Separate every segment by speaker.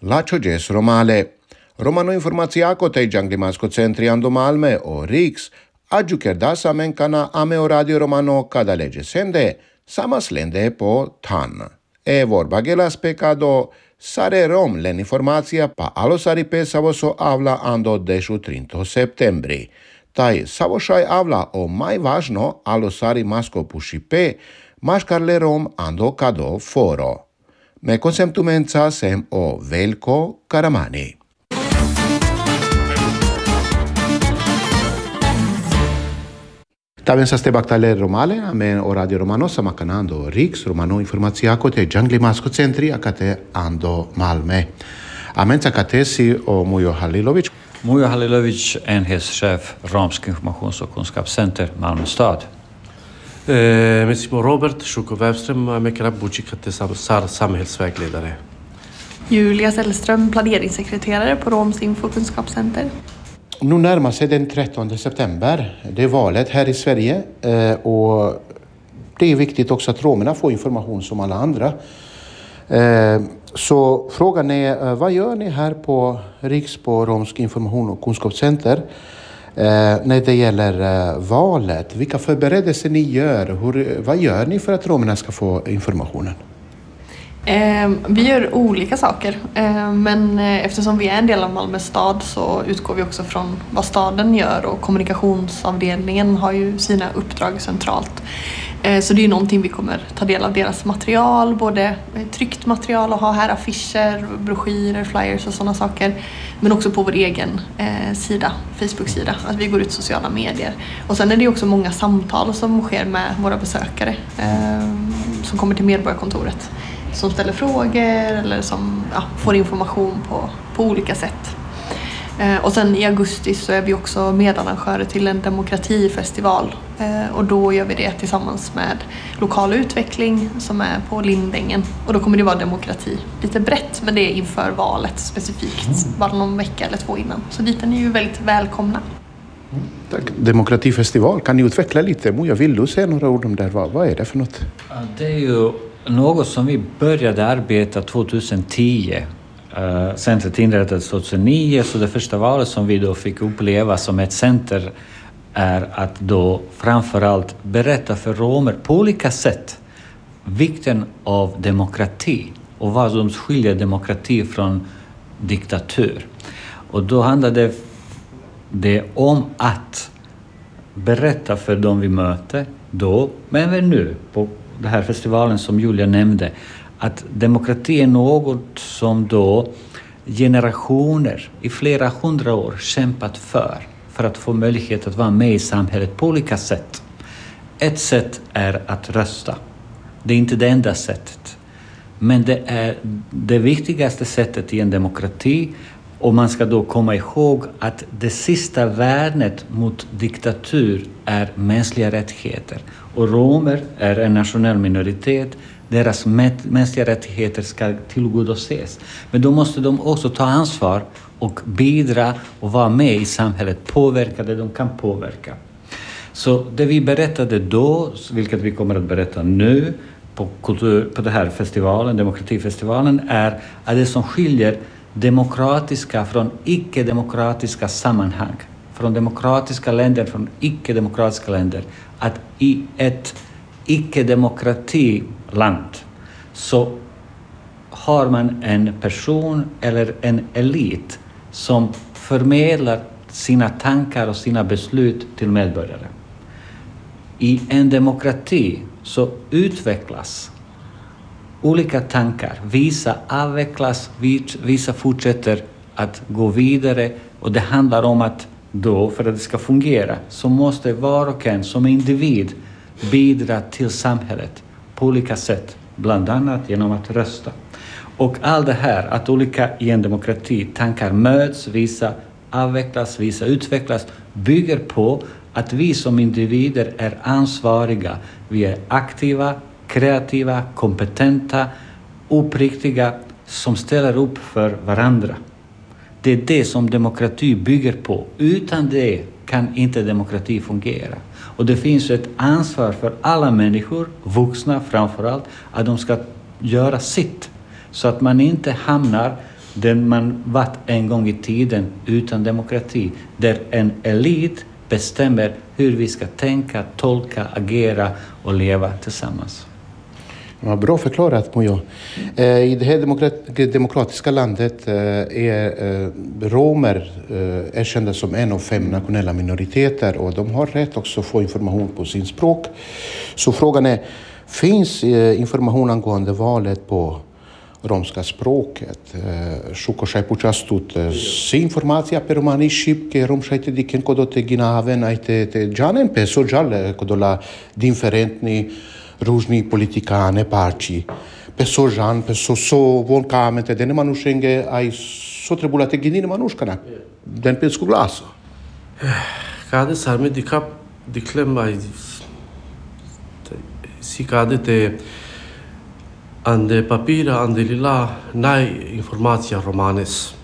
Speaker 1: Lačođes Romale. Romano informacijako tej Džanglimansko centri Ando Malme o Riks, adjuker da samenkana ame o Radio Romano kada leđe sende, sama slende po tan. Vorbagelas pekado sare rom len informacija pa alosari pe savoso avla ando dešu 30 septembri. Taj savošaj avla o maj važno alosari masko pušipe, maškarle rom ando kado foro. Me konsemtumenca sem o Veljko Karamani. Taven sa ste baktale Romale, amen o Radio Romano samakanando Riks, Romano informacijako te Džanglimansko centri akate Ando Malme. Amen akate si o Mujo Halilović.
Speaker 2: Mujo Halilović, enhetschef Romsk informations- och kunskapscenter Malmö stad.
Speaker 3: Mitt namn Robert Schuko Webström och jag är Buchikate samhällsvägledare.
Speaker 4: Julia Sällström, planeringssekreterare på Roms info- och kunskapscenter.
Speaker 1: Nu närmar sig den 13 september. Det är valet här i Sverige och det är viktigt också att romerna får information som alla andra. Så frågan är, vad gör ni här på Riks på Romsk information- och kunskapscenter när det gäller valet? Vilka förberedelser ni gör? Vad gör ni för att romerna ska få informationen?
Speaker 4: Vi gör olika saker, men eftersom vi är en del av Malmö stad så utgår vi också från vad staden gör, och kommunikationsavdelningen har ju sina uppdrag centralt. Så det är ju någonting vi kommer ta del av deras material, både tryckt material och ha här affischer, broschyrer, flyers och sådana saker, men också på vår egen sida, Facebook-sida, att vi går ut i sociala medier. Och sen är det ju också många samtal som sker med våra besökare som kommer till Medborgarkontoret, som ställer frågor eller som får information på olika sätt. Och sen i augusti så är vi också medarrangörer till en demokratifestival, och då gör vi det tillsammans med lokal utveckling som är på Lindängen, och då kommer det vara demokrati lite brett, men det är inför valet specifikt, bara någon vecka eller 2 innan, så dit är ni ju väldigt välkomna.
Speaker 1: Tack. Demokratifestival, kan ni utveckla lite? Jag vill du säga några ord om det? Vad är det för något?
Speaker 2: Det är ju något som vi började arbeta 2010. Centret inrättades 2009, så det första valet som vi då fick uppleva som ett center är att då framförallt berätta för romer på olika sätt vikten av demokrati och vad som skiljer demokrati från diktatur. Och då handlade det om att berätta för dem vi möter då, men även nu på den här festivalen som Julia nämnde, att demokrati är något som då generationer i flera 100 år kämpat för att få möjlighet att vara med i samhället på olika sätt. Ett sätt är att rösta. Det är inte det enda sättet, men det är det viktigaste sättet i en demokrati. Och man ska då komma ihåg att det sista värnet mot diktatur är mänskliga rättigheter. Och romer är en nationell minoritet. Deras mänskliga rättigheter ska tillgodoses. Men då måste de också ta ansvar och bidra och vara med i samhället, påverka det de kan påverka. Så det vi berättade då, vilket vi kommer att berätta nu på den här festivalen, demokratifestivalen, är att det som skiljer demokratiska från icke-demokratiska sammanhang, från demokratiska länder, från icke-demokratiska länder, att i ett icke-demokratiland så har man en person eller en elit som förmedlar sina tankar och sina beslut till medborgare. I en demokrati så utvecklas olika tankar, vissa avvecklas, vissa fortsätter att gå vidare, och det handlar om att då, för att det ska fungera, så måste var och en som individ bidra till samhället på olika sätt, bland annat genom att rösta. Och allt det här, att olika i en demokrati tankar möts, vissa avvecklas, vissa utvecklas, bygger på att vi som individer är ansvariga. Vi är aktiva, kreativa, kompetenta, uppriktiga, som ställer upp för varandra. Det är det som demokrati bygger på. Utan det kan inte demokrati fungera. Och det finns ett ansvar för alla människor, vuxna framförallt, att de ska göra sitt. Så att man inte hamnar där man varit en gång i tiden utan demokrati, där en elit bestämmer hur vi ska tänka, tolka, agera och leva tillsammans.
Speaker 1: Ja, bra förklarat, Mojo. I det här demokratiska landet är romer erkända som en av 5 nationella minoriteter och de har rätt också att få information på sin språk. Så frågan är, finns information angående valet på romska språket? Šukošaj počastut si informacija pe romani šipke, romšajte diken kodote ginaven, ajte te džanen pe sođale kodola diferentni różni politykane parci. Pe sojan, pe so vonkamente, dene manušenge, aj so trebulate ginine manuškana. Den pe skuglaso.
Speaker 3: Kade sarme diklem aj si kade te ande papira, ande lila, naj informacija romanes.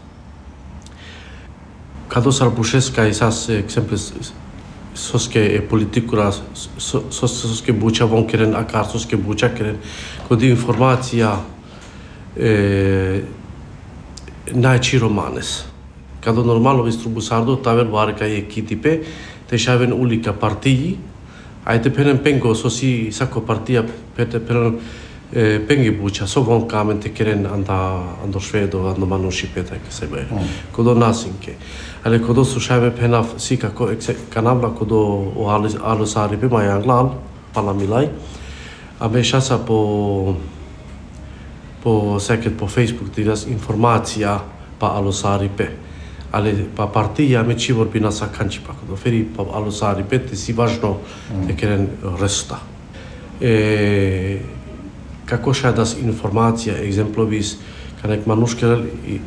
Speaker 3: Kado sarbušeska i sas, exemples, soske politikura, soske buča vonkeren, akar soske buča keren, kodi informacija najči romanes. Kado normalno distribusardo, tavel varka je kitipe, te šaven ulika partiji, ajte penen pengo, sosi sako partija, penen pengi buča, so vonkamente keren ando švedo, ando manušipeta, ke sebe, kodo nasinke. Ale kodo sušajme penaf sika kanavla kodo o alusari pe mai anglal palamilai. Ame šasa po seket po Facebook tiras informacija pa alusari pe. Ale pa partija me čivor bina sa kanči pa kodo feri pa alusari pe te si važno te keren resta. Kako šadas informacija, exemplovis kanek manuškerel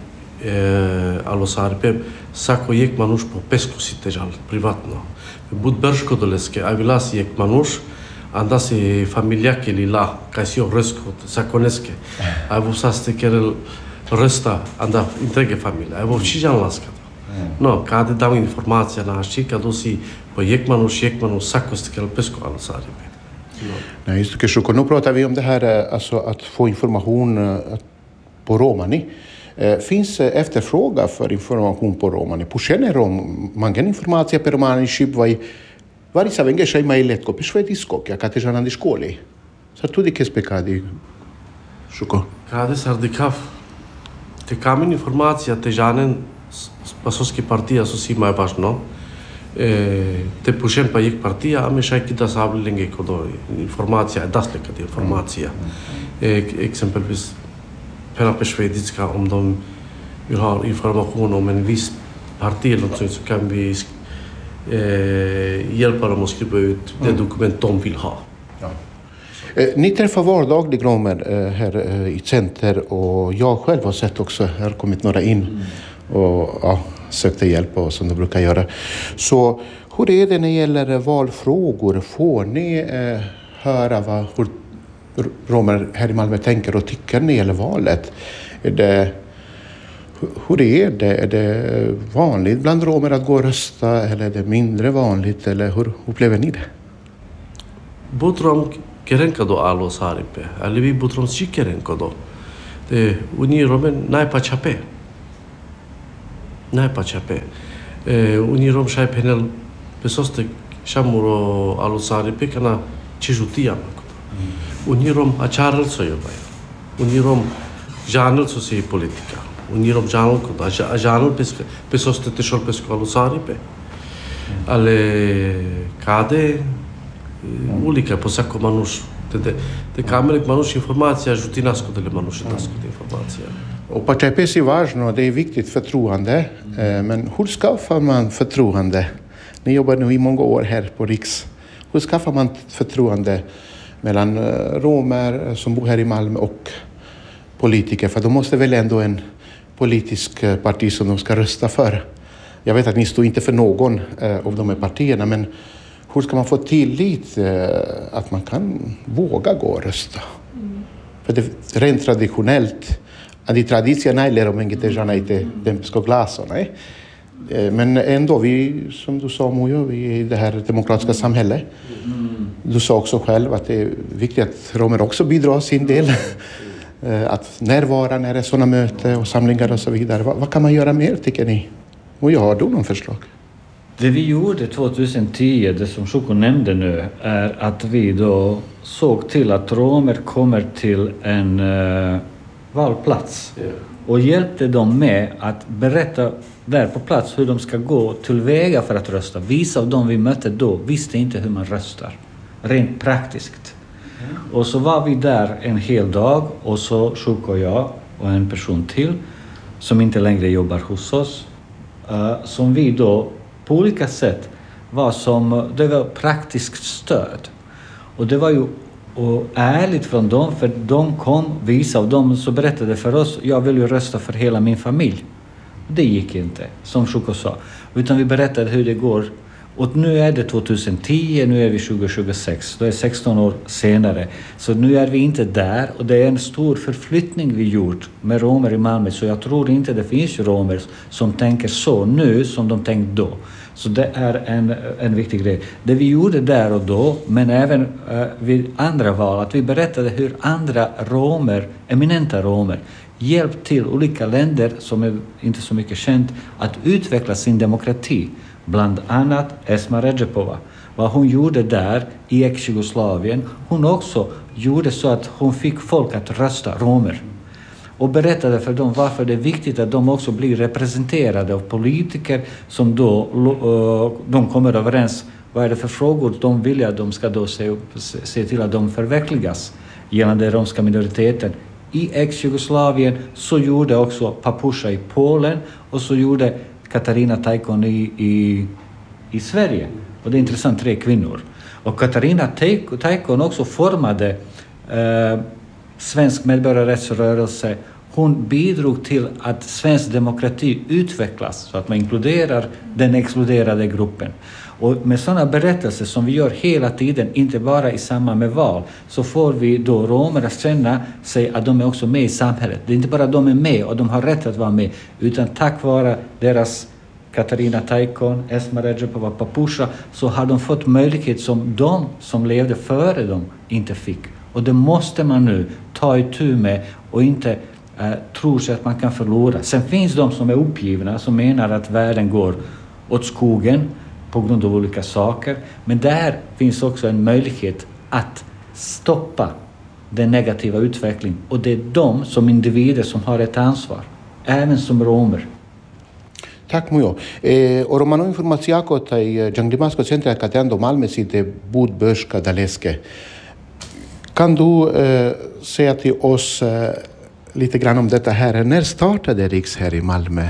Speaker 3: alusari sako jek manuš po pesku si težal, privatno. Bud brško doleske, a vilas jek manuš, anda se familjake lila, kaj si resko, sakoneske. A vo saste kerel resta, anda intrege familija. A vo včižan laskado. No, kade dam informacija naši, kado si po jek manuš, sako ste kerel pesku alusari.
Speaker 1: Nej, just det. Så nu pratar vi om det här, alltså att få information på romani. Finns efterfråga för information på romani? Pušene mangen informacija pe romani šip vari sa venge šaj mailetko pe švedisko, ja kate žanandi školi. Sar tudi ke spekadi, Šuko?
Speaker 3: Kade sardikav, te kamen informacija te žanen pasoski partija so si mai važno. Te pušen pa jek partija, ame šaj ki da sabli lenge kodo informacija, dasle kad informacija. Exempelvis pera på svenska om de vill ha information om en viss parti eller något så kan vi hjälpa dem att skriva ut det dokument de vill ha.
Speaker 1: Ja. Ni träffar vardaglig romer här i center och jag själv har sett också, här har kommit några in och sökte hjälp och som de brukar göra. Så hur är det när det gäller valfrågor? Får ni höra hur romer här i Malmö tänker och tycker när det gäller valet? Hur är det? Är det vanligt bland romer att gå och rösta eller är det mindre vanligt? Eller hur upplever ni det?
Speaker 3: Butrom kerenka do alo saripe. Ali vi butrom si kerenka do. Det uni romen najpachape. Uni rom shai penel besoste shamuro alo saripe kana chijutia. Unirom acharal soyobay. Unirom janel sosi politika. Unirom janel ko janel pesoste te shol pesko alusaripe. Ale kade ulika posako manuš te kamelek manuš informacija žutinasko dele manuš tasko informacija.
Speaker 1: Och partipes är važno, det är viktigt förtroende. Men hur skaffar man förtroende? Ni jobbar nu i många år här på Riks. Hur skaffar man förtroende mellan romer som bor här i Malmö och politiker? För de måste väl ändå en politisk parti som de ska rösta för. Jag vet att ni står inte för någon av de här partierna, men hur ska man få tillit att man kan våga gå och rösta? För det rent traditionellt, di tradizionale romengitejana ite demsko glaso, nej? Men ändå, vi, som du sa Mojo, vi är i det här demokratiska samhället. Du sa också själv att det är viktigt att romer också bidrar sin del. att närvara när det är sådana möten och samlingar och så vidare. Vad kan man göra mer tycker ni? Och jag har då någon förslag.
Speaker 2: Det vi gjorde 2010, det som Shuko nämnde nu, är att vi då såg till att romer kommer till en valplats och hjälpte dem med att berätta där på plats hur de ska gå tillväga för att rösta. Vissa av dem vi mötte då visste inte hur man röstar, rent praktiskt. Och så var vi där en hel dag och så Shuko och jag och en person till som inte längre jobbar hos oss, som vi då på olika sätt det var praktiskt stöd. Och det var ju ärligt från dem, för de kom, vissa av dem så berättade för oss, jag vill ju rösta för hela min familj. Det gick inte, som Shuko sa. Utan vi berättade hur det går. Och nu är det 2010, nu är vi 2026, då är 16 år senare. Så nu är vi inte där och det är en stor förflyttning vi gjort med romer i Malmö. Så jag tror inte det finns romer som tänker så nu som de tänkte då. Så det är en viktig grej. Det vi gjorde där och då, men även vid andra val, att vi berättade hur andra romer, eminenta romer, hjälpt till olika länder som är inte så mycket känt att utveckla sin demokrati. Bland annat Esma Ređepova. Vad hon gjorde där i ex-Jugoslavien, hon också gjorde så att hon fick folk att rösta romer. Och berättade för dem varför det är viktigt att de också blir representerade av politiker som då de kommer överens. Vad är det för frågor de vill att de ska då se till att de förverkligas gällande romska minoriteten. I ex-Jugoslavien så gjorde också Papusha i Polen och så gjorde Katarina Taikon i Sverige. Och det är intressant, 3 kvinnor. Och Katarina Taikon också formade svensk medborgarrättsrörelse. Hon bidrog till att svensk demokrati utvecklas så att man inkluderar den exkluderade gruppen. Och med sådana berättelser som vi gör hela tiden, inte bara i samband med val, så får vi då romer att känna sig att de är också med i samhället. Det är inte bara att de är med och de har rätt att vara med, utan tack vare deras Katarina Taikon, Esma Ređepova, Papusha, så har de fått möjlighet som de som levde före dem inte fick. Och det måste man nu ta itu med och inte tro sig att man kan förlora. Sen finns de som är uppgivna, som menar att världen går åt skogen på grund av olika saker. Men där finns också en möjlighet att stoppa den negativa utvecklingen. Och det är de som individer som har ett ansvar, även som romer.
Speaker 1: Tack Mujo. O romano informacijako taj Džanglimasko centra Kateando Malmö sitter Budbörska Daleske. Kan du säga till oss lite grann om detta här? När startade Riks här i Malmö?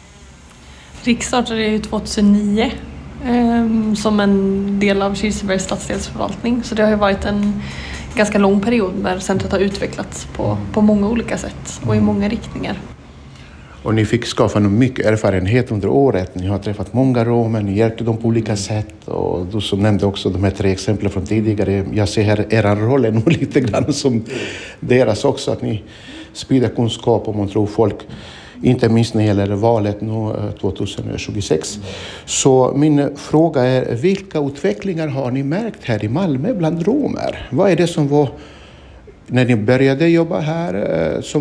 Speaker 4: Riks startade ju 2009 som en del av Kirsebergs stadsdelsförvaltning. Så det har ju varit en ganska lång period där centret har utvecklats på många olika sätt och i många riktningar.
Speaker 1: Och ni fick skaffa mycket erfarenhet under året. Ni har träffat många romer, ni hjälpte dem på olika sätt. Och du som nämnde också de här 3 exemplen från tidigare. Jag ser här era roller nog lite grann som deras också. Att ni sprider kunskap om man tror folk. Inte minst när det gäller valet nu 2026. Så min fråga är, vilka utvecklingar har ni märkt här i Malmö bland romer? Vad är det som var, när ni började jobba här, som